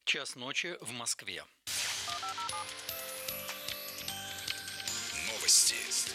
Час ночи в Москве. Новости.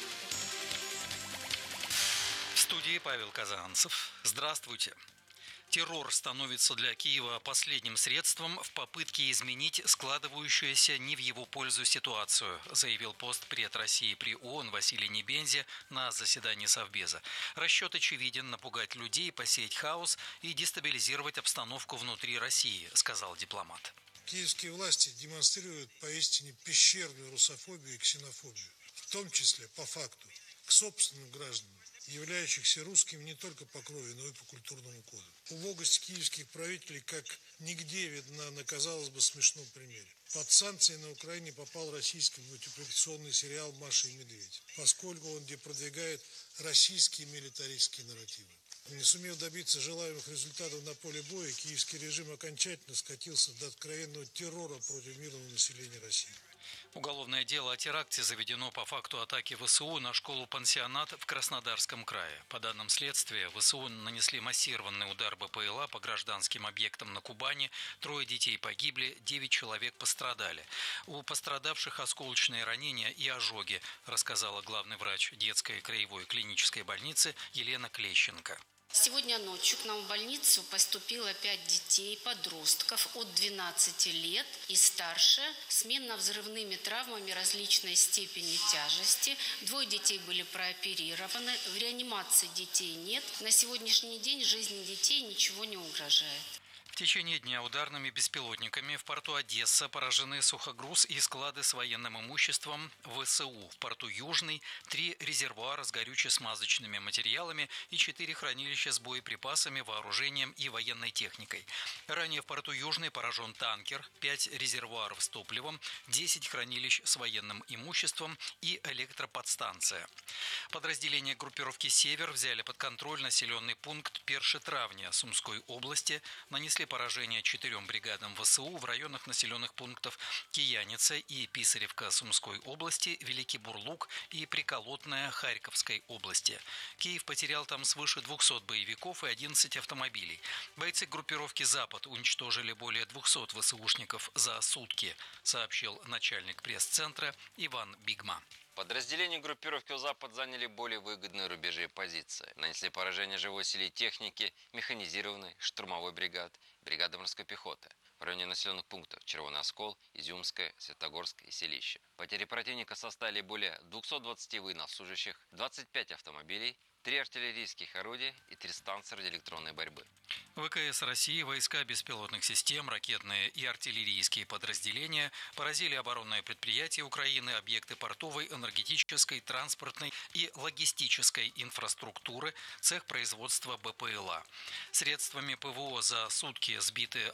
В студии Павел Казанцев. Здравствуйте. Террор становится для Киева последним средством в попытке изменить складывающуюся не в его пользу ситуацию, заявил постпред России при ООН Василий Небензи на заседании Совбеза. Расчет очевиден: напугать людей, посеять хаос и дестабилизировать обстановку внутри России, сказал дипломат. Киевские власти демонстрируют поистине пещерную русофобию и ксенофобию, в том числе по факту к собственным гражданам, являющихся русскими не только по крови, но и по культурному коду. Убогость киевских правителей как нигде видна на, казалось бы, смешном примере. Под санкции на Украине попал российский мультипликационный сериал «Маша и Медведь», поскольку он продвигает российские милитаристские нарративы. Не сумев добиться желаемых результатов на поле боя, киевский режим окончательно скатился до откровенного террора против мирного населения России. Уголовное дело о теракте заведено по факту атаки ВСУ на школу-пансионат в Краснодарском крае. По данным следствия, ВСУ нанесли массированный удар БПЛА по гражданским объектам на Кубани. 3 детей погибли, 9 человек пострадали. У пострадавших осколочные ранения и ожоги, рассказала главный врач детской краевой клинической больницы Елена Клещенко. Сегодня ночью к нам в больницу поступило 5 детей, подростков от 12 лет и старше с минно-взрывными травмами различной степени тяжести. 2 детей были прооперированы, в реанимации детей нет. На сегодняшний день жизни детей ничего не угрожает. В течение дня ударными беспилотниками в порту Одесса поражены сухогруз и склады с военным имуществом ВСУ. В порту Южный 3 резервуара с горюче-смазочными материалами и 4 хранилища с боеприпасами, вооружением и военной техникой. Ранее в порту Южный поражен танкер, 5 резервуаров с топливом, 10 хранилищ с военным имуществом и электроподстанция. Подразделения группировки «Север» взяли под контроль населенный пункт Першетравня Сумской области, нанесли поражение 4 бригадам ВСУ в районах населенных пунктов Кияница и Писаревка Сумской области, Великий Бурлук и Приколотная Харьковской области. Киев потерял там свыше 200 боевиков и 11 автомобилей. Бойцы группировки «Запад» уничтожили более 200 ВСУшников за сутки, сообщил начальник пресс-центра Иван Бигма. Подразделения группировки «Запад» заняли более выгодные рубежи и позиции. Нанесли поражение живой силе техники, механизированной, штурмовой бригад, бригады морской пехоты. В районе населенных пунктов Червоный Оскол, Изюмская, Светогорск и Селище. Потери противника составили более 220 военнослужащих, 25 автомобилей, 3 артиллерийских орудия и 3 станции радиоэлектронной борьбы. ВКС России, войска беспилотных систем, ракетные и артиллерийские подразделения поразили оборонные предприятия Украины, объекты портовой, энергетической, транспортной и логистической инфраструктуры, цех производства БПЛА. Средствами ПВО за сутки сбиты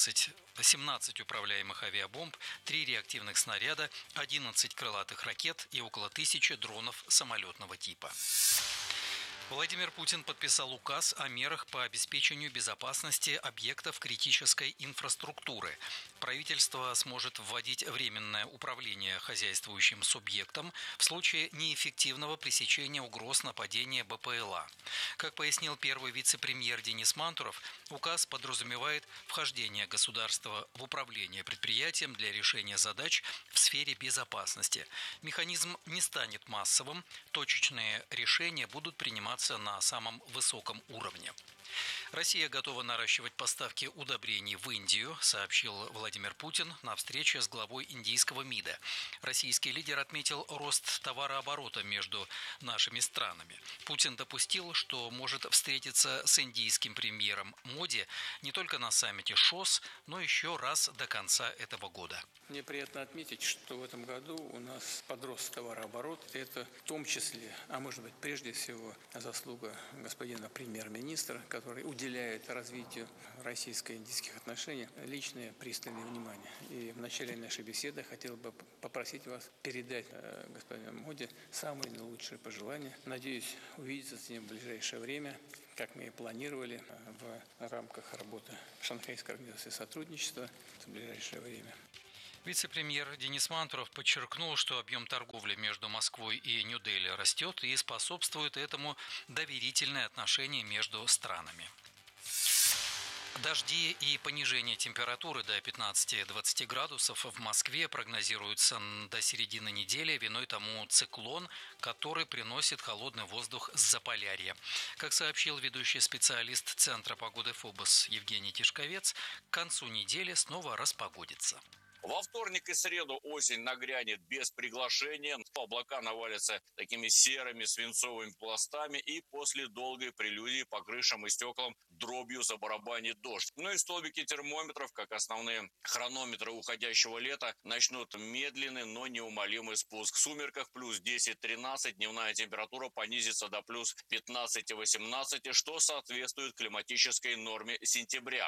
18 управляемых авиабомб, 3 реактивных снаряда, 11 крылатых ракет и около 1000 дронов самолетного типа. Владимир Путин подписал указ о мерах по обеспечению безопасности объектов критической инфраструктуры. Правительство сможет вводить временное управление хозяйствующим субъектом в случае неэффективного пресечения угроз нападения БПЛА. Как пояснил первый вице-премьер Денис Мантуров, указ подразумевает вхождение государства в управление предприятием для решения задач в сфере безопасности. Механизм не станет массовым, точечные решения будут приниматься на самом высоком уровне. Россия готова наращивать поставки удобрений в Индию, сообщил Владимир Путин на встрече с главой индийского МИДа. Российский лидер отметил рост товарооборота между нашими странами. Путин допустил, что может встретиться с индийским премьером Моди не только на саммите ШОС, но еще раз до конца этого года. Мне приятно отметить, что в этом году у нас подрос товарооборот. Это в том числе, а может быть прежде всего, заслуга господина премьер-министра, который уделяет развитию российско-индийских отношений личное пристальное внимание. И в начале нашей беседы хотел бы попросить вас передать господину Моди самые наилучшие пожелания. Надеюсь увидеться с ним в ближайшее время, как мы и планировали в рамках работы Шанхайской организации сотрудничества в ближайшее время. Вице-премьер Денис Мантуров подчеркнул, что объем торговли между Москвой и Нью-Дели растет и способствует этому доверительные отношения между странами. Дожди и понижение температуры до 15-20 градусов в Москве прогнозируются до середины недели. Виной тому циклон, который приносит холодный воздух с Заполярья. Как сообщил ведущий специалист Центра погоды ФОБОС Евгений Тишковец, к концу недели снова распогодится. Во вторник и среду осень нагрянет без приглашения. Облака навалятся такими серыми свинцовыми пластами, и после долгой прелюдии по крышам и стеклам дробью забарабанит дождь. Ну и столбики термометров, как основные хронометры уходящего лета, начнут медленный, но неумолимый спуск. В сумерках плюс 10-13, дневная температура понизится до плюс 15-18, что соответствует климатической норме сентября.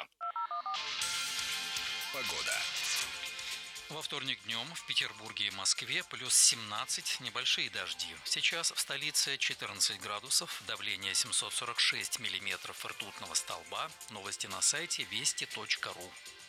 Погода. Во вторник днем в Петербурге и Москве плюс 17, небольшие дожди. Сейчас в столице 14 градусов, давление 746 миллиметров ртутного столба. Новости на сайте вести.ру.